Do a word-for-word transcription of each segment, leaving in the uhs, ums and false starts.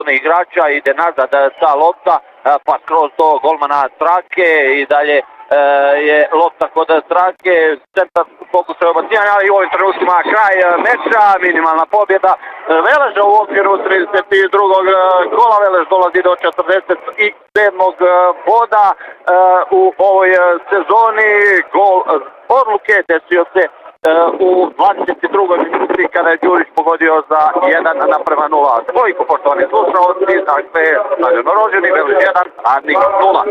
igrača, ide nazad ta lopta, pa kroz to golmana Strake i dalje je lopta kod Strake, centar pokušaj obacivanja, ali i u ovim trenucima kraj meča, minimalna pobjeda Veleža u okviru trideset drugog kola. Velež dolazi do četrdeset sedmog boda u ovoj sezoni. Gol odluke desio se u dvadeset drugoj minuti kada je Đurić pogodio za jedan naprema nula. Dvojko, poštovani slušalci, dakle, stadion Rođeni, Velež jedan, Radnik nula.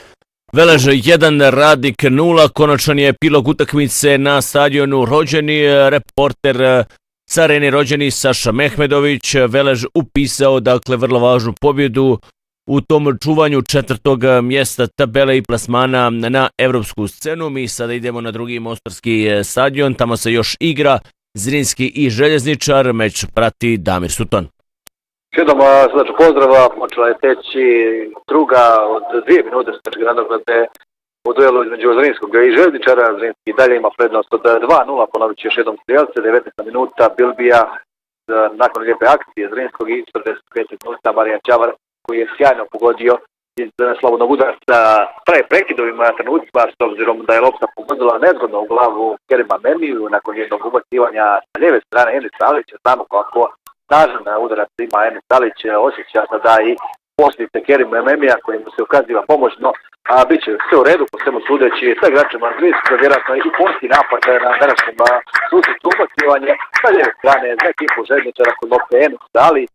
Velež jedan, Radnik nula, konačan je epilog utakmice na stadionu Rođeni. Reporter sa Arene Rođeni Saša Mehmedović. Velež upisao, dakle, vrlo važnu pobjedu u tom čuvanju četvrtog mjesta tabele i plasmana na evropsku scenu. Mi sada idemo na drugi mostarski stadion, tamo se još igra Zrinski i Željezničar, meč prati Damir Sutton. Jednom znači pozdrava, počela je teći druga od dvije minute znači nadoknade u duelu između Zrinskog i Željezničara. Zrinski i dalje ima prednost od dva nula, ponovit će još jednom strijelce, devetnaesta minuta Bilbija nakon lijepe akcije Zrinskog i četrdeset pete minuta Marijan Čavar koji je sjajno pogodio iz slobodnog udarca traje prekidovima trenucima s obzirom da je lopta pogodila nezgodno u glavu Kerima Memiju nakon jednog ubacivanja sa lijeve strane Enis Alića. Znamo kako snažan udarac ima Enis Alić, osjeća sada i posljedice Kerima Memija kojim se ukaziva pomoćno, a bit će sve u redu po svemu sudeći sa igračima Zrinskog, vjerojatno i posti napad na današnjem susretu ubacivanje sa lijeve strane za ekipu Željezničara kod lopte Enis Alić.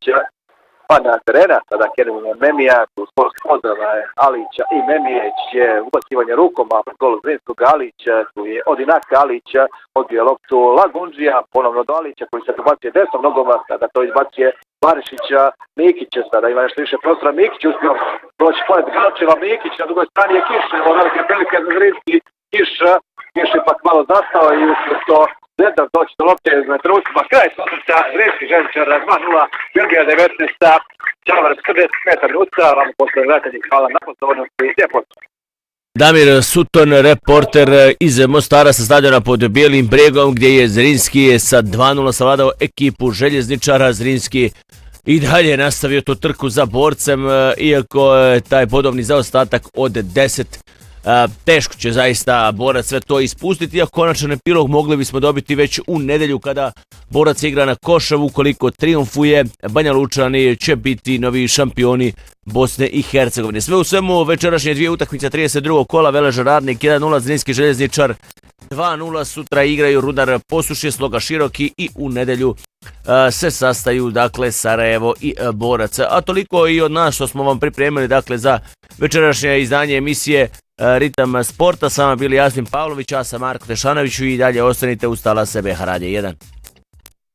Pa na terena, sada Kerim Memija, u sportski pozdrava je Alića i Memijeć je ubacivanje rukom, a gol Zrinskog Alića, tu je Odinak Alića, odbije loptu Lagunđija, ponovno do Alića koji se ubacuje desnom nogom, sada to izbacuje Barišića, Mikića, sada ima nešto više prostora, Mikić uspio proći pored Galčeva, Mikić na drugoj strani je Kiš, evo velike prilike za Zrinski, Kiš, Kiš je pak malo zastao i uspio to Zedar doći do lopte na trenucima, kraj susreta, Zrinski Željezničar dva nula, Bilbija devetnaesta, Čavar četrdeset peta minuta, vam posle vratanje, hvala na pozornosti i lijep pozdrav. Damir Sutton, reporter iz Mostara sa stadiona pod Bijelim bregom gdje je Zrinski sa dva nula savladao ekipu Željezničara. Zrinski i dalje nastavio tu trku za borcem, iako je taj bodovni zaostatak od deset. Teško će zaista Borac sve to ispustiti, a konačan epilog mogli bismo dobiti već u nedelju kada Borac igra na Košavu. Ukoliko triumfuje, Banja Lučani će biti novi šampioni Bosne i Hercegovine. Sve u svemu večerašnje dvije utakmice trideset drugog kola, Velež Radnik jedan nula, Zrinski Željezničar dva nula. Sutra igraju Rudar Posušje, Sloga Široki i u nedelju se sastaju dakle Sarajevo i Borac. A toliko i od nas što smo vam pripremili dakle za večerašnje izdanje emisije Ritam sporta. Sama bili Jasmin Pavlović, ja sam Marko Tešanović i dalje ostanite uz talase B H Radio jedan.